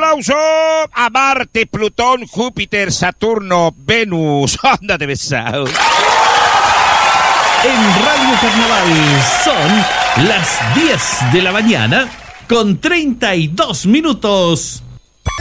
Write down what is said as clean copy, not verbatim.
aplauso a Marte, Plutón, Júpiter, Saturno, Venus. Ándate besado. En Radio Carnaval son las 10 de la mañana con 32 minutos.